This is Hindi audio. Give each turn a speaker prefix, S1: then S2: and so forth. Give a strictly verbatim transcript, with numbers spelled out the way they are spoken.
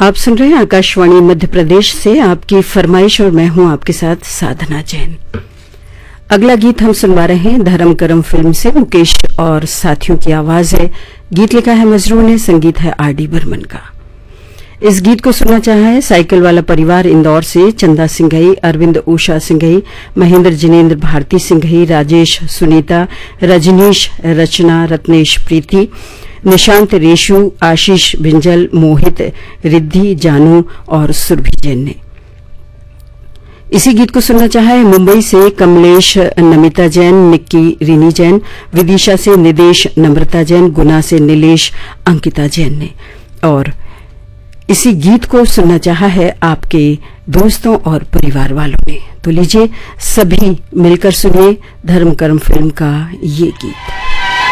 S1: आप सुन रहे हैं आकाशवाणी मध्य प्रदेश से आपकी फरमाइश और मैं हूं आपके साथ साधना जैन। अगला गीत हम सुनवा रहे हैं धर्म करम फिल्म से, मुकेश और साथियों की आवाज है। गीत लिखा है मजरू ने, संगीत है आर डी बर्मन का। इस गीत को सुनना चाहा है साइकिल वाला परिवार इंदौर से चंदा सिंघई, अरविंद उषा सिंघई, महेंद्र जिनेन्द्र, भारती सिंघई, राजेश, सुनीता, रजनीश, रचना, रत्नेश, प्रीति, निशांत, रेशु, आशीष, बिंजल, मोहित, रिद्धि, जानू और सुरभि जैन ने। इसी गीत को सुनना चाहा है मुंबई से कमलेश, नमिता जैन, निक्की, रीनी जैन, विदिशा से निदेश, नम्रता जैन, गुना से नीलेश, अंकिता जैन ने। और इसी गीत को सुनना चाहा है आपके दोस्तों और परिवार वालों ने। तो लीजिए सभी मिलकर सुनिए धर्म कर्म फिल्म का ये गीत।